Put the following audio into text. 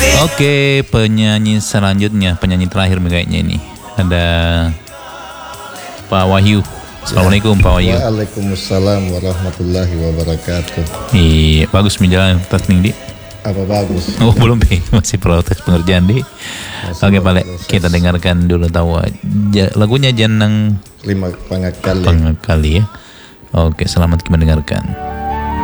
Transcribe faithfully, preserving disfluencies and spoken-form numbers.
Oke, penyanyi selanjutnya, penyanyi terakhir kayaknya ini. Ada Pak Wahyu. Assalamualaikum Pak Wahyu. Waalaikumsalam warahmatullahi wabarakatuh. Iya, bagus menjalan tas nih, Di. Apa bagus? Oh, belum, Di. Masih proses pengerjaan, Di. Oke, Pak Le, kita dengarkan dulu tahu lagunya Jenang Lima Pangakali. Pangakali ya. Oke, selamat mendengarkan.